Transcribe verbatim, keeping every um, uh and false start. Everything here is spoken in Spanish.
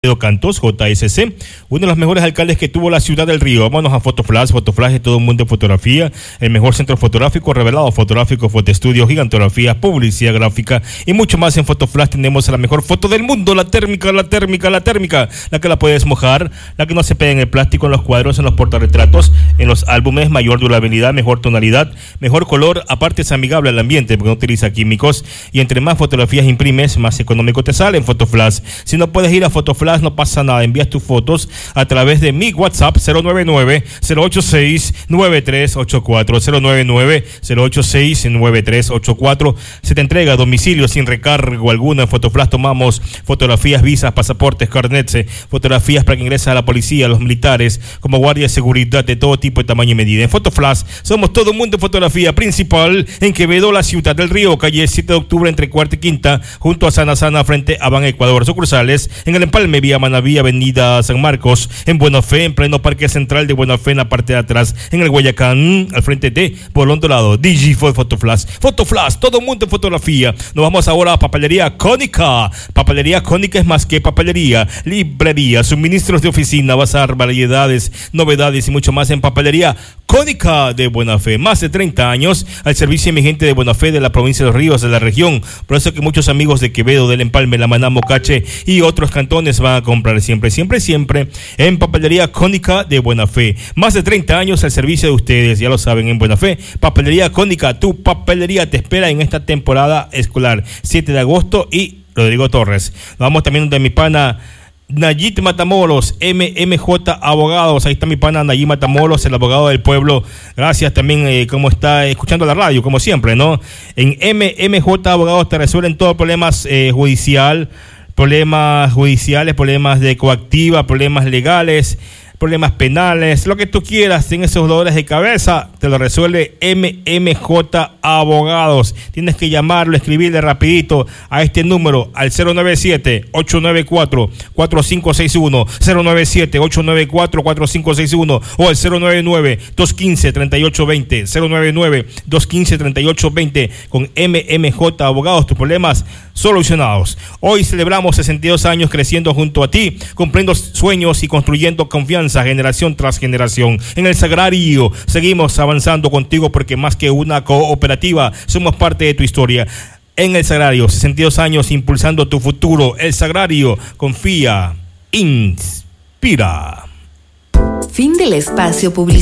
Cantos, J S C, uno de los mejores alcaldes que tuvo la ciudad del Río. Vámonos a Fotoflash, Fotoflash de todo el mundo en fotografía, el mejor centro fotográfico, revelado fotográfico, fotoestudio, gigantografía, publicidad gráfica y mucho más. En Fotoflash tenemos la mejor foto del mundo, la térmica, la térmica, la térmica, la que la puedes mojar, la que no se pega en el plástico, en los cuadros, en los portarretratos, en los álbumes, mayor durabilidad, mejor tonalidad, mejor color, aparte es amigable al ambiente porque no utiliza químicos y entre más fotografías imprimes, más económico te sale en Fotoflash. Si no puedes ir a Fotoflash, no pasa nada, envías tus fotos a través de mi WhatsApp cero nueve nueve, cero ocho seis, nueve tres ocho cuatro, cero nueve nueve, cero ocho seis, nueve tres ocho cuatro. Se te entrega a domicilio sin recargo alguno. En Fotoflash tomamos fotografías, visas, pasaportes, carnets, fotografías para que ingreses a la policía, a los militares, como guardia de seguridad de todo tipo de tamaño y medida. En Fotoflash somos todo el mundo en fotografía, principal en Quevedo, la ciudad del Río, calle siete de octubre entre cuarta y quinta, junto a Sana Sana frente a Ban Ecuador. Sucursales en el Empalme, vía Manaví, avenida San Marcos, en Buena Fe, en pleno parque central de Buena Fe, en la parte de atrás, en el Guayacán, al frente de Bolón Dorado. Digifo Fotoflash, Fotoflash, todo el mundo en fotografía. Nos vamos ahora a Papelería Cónica. Papelería Cónica es más que papelería, librería, suministros de oficina, bazar, variedades, novedades y mucho más en Papelería Cónica de Buena Fe. Más de treinta años al servicio de mi gente de Buena Fe, de la provincia de Los Ríos, de la región. Por eso que muchos amigos de Quevedo, del Empalme, La Maná, Mocache y otros cantones van a comprar siempre, siempre, siempre en Papelería Cónica de Buena Fe. Más de treinta años al servicio de ustedes, ya lo saben, en Buena Fe. Papelería Cónica, tu papelería te espera en esta temporada escolar, siete de agosto y Rodrigo Torres. Vamos también de mi pana Nayib Matamoros, M M J Abogados. Ahí está mi pana Nayib Matamoros, el abogado del pueblo. Gracias también, eh, como está escuchando la radio, como siempre, ¿no? En M M J Abogados te resuelven todos los problemas eh, judicial, problemas judiciales, problemas de coactiva, problemas legales, problemas penales, lo que tú quieras en esos dolores de cabeza, te lo resuelve M M J Abogados. Tienes que llamarlo, escribirle rapidito a este número, al cero nueve siete, ocho nueve cuatro, cuatro cinco seis uno, cero nueve siete, ocho nueve cuatro, cuatro cinco seis uno o al cero nueve nueve, dos uno cinco, tres ocho dos cero, cero nueve nueve, dos uno cinco, tres ocho dos cero. Con M M J Abogados, tus problemas solucionados. Hoy celebramos sesenta y dos años creciendo junto a ti, cumpliendo sueños y construyendo confianza generación tras generación. En el Sagrario seguimos avanzando contigo porque más que una cooperativa somos parte de tu historia. En el Sagrario, sesenta y dos años impulsando tu futuro. El Sagrario, confía, inspira. Fin del espacio publicitario.